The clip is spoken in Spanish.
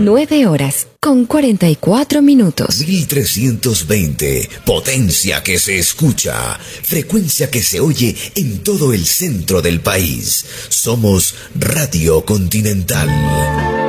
9 horas con 44 minutos. 1320, potencia que se escucha, frecuencia que se oye en todo el centro del país. Somos Radio Continental.